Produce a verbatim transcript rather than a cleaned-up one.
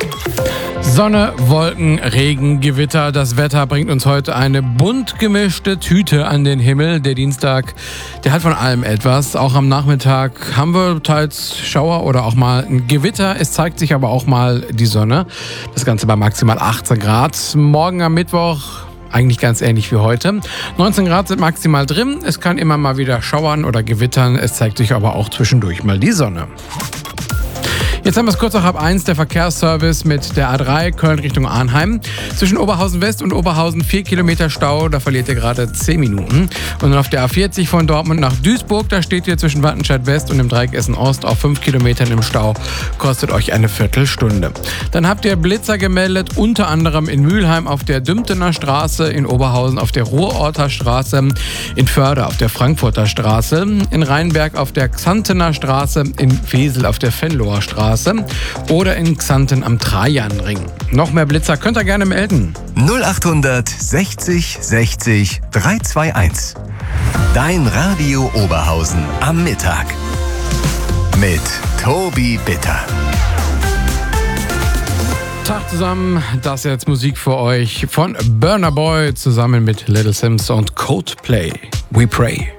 Sonne, Wolken, Regen, Gewitter. Das Wetter bringt uns heute eine bunt gemischte Tüte an den Himmel. Der Dienstag, der hat von allem etwas. Auch am Nachmittag haben wir teils Schauer oder auch mal ein Gewitter. Es zeigt sich aber auch mal die Sonne. Das Ganze bei maximal achtzehn Grad. Morgen am Mittwoch eigentlich ganz ähnlich wie heute. neunzehn Grad sind maximal drin. Es kann immer mal wieder schauern oder gewittern. Es zeigt sich aber auch zwischendurch mal die Sonne. Jetzt haben wir es kurz nach halb eins, der Verkehrsservice mit der A drei Köln Richtung Arnheim. Zwischen Oberhausen West und Oberhausen vier Kilometer Stau, da verliert ihr gerade zehn Minuten. Und dann auf der A vierzig von Dortmund nach Duisburg, da steht ihr zwischen Wattenscheid West und dem Dreieck Essen Ost auf fünf Kilometern im Stau, kostet euch eine Viertelstunde. Dann habt ihr Blitzer gemeldet, unter anderem in Mülheim auf der Dümtener Straße, in Oberhausen auf der Ruhrorter Straße, in Förde auf der Frankfurter Straße, in Rheinberg auf der Xantener Straße, in Wesel auf der Venloer Straße oder in Xanten am Trajanring. Noch mehr Blitzer könnt ihr gerne melden. null acht sechzig sechzig dreihundertzweiundzwanzig. Dein Radio Oberhausen am Mittag. Mit Tobi Bitter. Tag zusammen, das ist jetzt Musik für euch von Burna Boy zusammen mit Little Sims und Coldplay. We Pray.